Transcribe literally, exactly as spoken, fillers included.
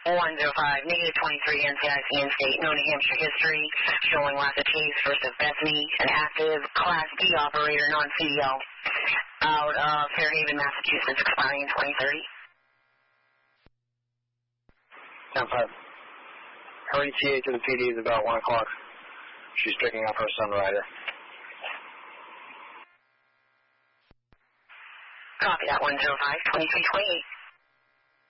one zero five, negative twenty-three, N C I C in-state, no New Hampshire history, showing lots of Chase versus Bethany, an active Class D operator, non-C D L, out of Fairhaven, Massachusetts, expiring in twenty thirty. ten five. Her E T A to the P D is about one o'clock. She's picking up her Sunrider. Copy that, one zero five, twenty-three twenty-eight.